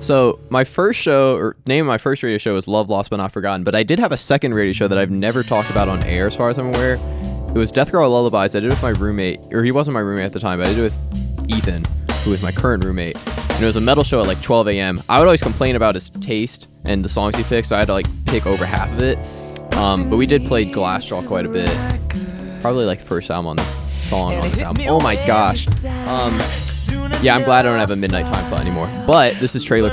So my first show, or name of my first radio show, was Love Lost But Not Forgotten. But I did have a second radio show that I've never talked about on air, as far as I'm aware. It was Death Row Lullabies. I did it with my roommate, or he wasn't my roommate at the time, but I did it with Ethan, who was my current roommate. And it was a metal show at like 12 a.m. I would always complain about his taste and the songs he picked, so I had to like pick over half of it. But we did play Glassjaw quite a bit. Probably like the first album on this song on this album. Oh my gosh. Yeah, I'm glad I don't have a midnight time slot anymore. But this is Trailer